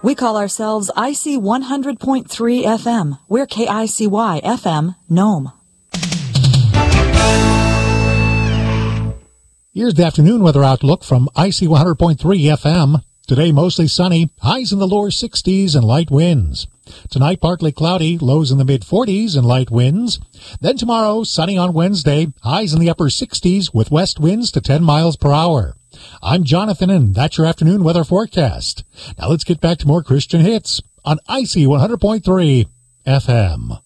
We call ourselves IC 100.3 FM. We're KICY FM, Nome. Here's the afternoon weather outlook from IC 100.3 FM. Today, mostly sunny, highs in the lower 60s and light winds. Tonight, partly cloudy, lows in the mid-40s and light winds. Then tomorrow, sunny on Wednesday, highs in the upper 60s with west winds to 10 miles per hour. I'm Jonathan, and that's your afternoon weather forecast. Now let's get back to more Christian hits on IC 100.3 FM.